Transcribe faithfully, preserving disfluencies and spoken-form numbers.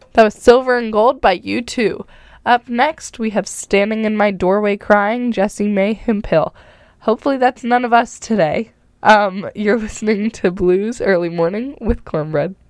That was Silver and Gold by U two. Up next, we have Standing in My Doorway Crying, Jessie May Hemphill. Hopefully that's none of us today. Um, you're listening to Blues Early Morning with Cornbread.